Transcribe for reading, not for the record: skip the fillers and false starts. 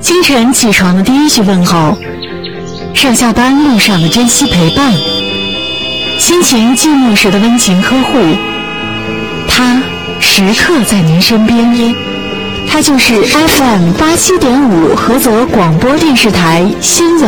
清晨起床的第一句问候，上下班路上的珍惜陪伴，心情寂寞时的温情呵护，他时刻在您身边。他就是 FM87.5菏泽广播电视台新闻